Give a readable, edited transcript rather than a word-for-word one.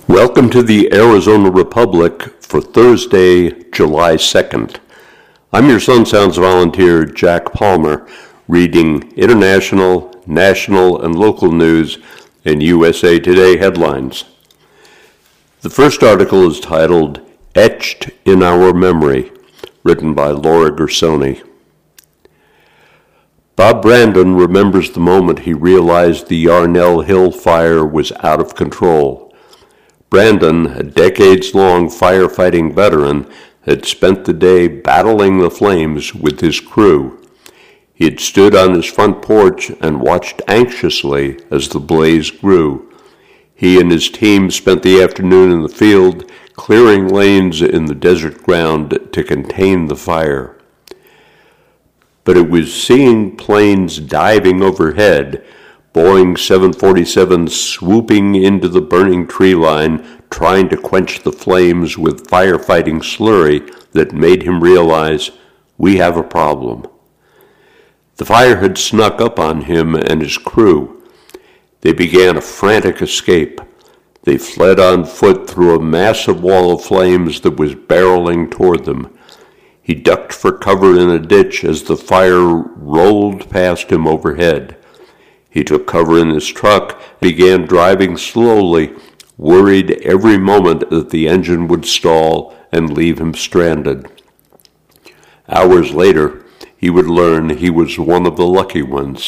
Welcome to the Arizona Republic for Thursday, July 2nd. I'm your Sun Sounds volunteer, Jack Palmer, reading international, national, and local news and USA Today headlines. The first article is titled, Etched in Our Memory, written by Laura Gersoni. Bob Brandon remembers the moment he realized the Yarnell Hill fire was out of control. Brandon, a decades-long firefighting veteran, had spent the day battling the flames with his crew. He had stood on his front porch and watched anxiously as the blaze grew. He and his team spent the afternoon in the field, clearing lanes in the desert ground to contain the fire. But it was seeing planes diving overhead, Boeing 747s swooping into the burning tree line, trying to quench the flames with firefighting slurry, that made him realize, we have a problem. The fire had snuck up on him and his crew. They began a frantic escape. They fled on foot through a massive wall of flames that was barreling toward them. He ducked for cover in a ditch as the fire rolled past him overhead. He took cover in his truck, began driving slowly, worried every moment that the engine would stall and leave him stranded. Hours later, he would learn he was one of the lucky ones.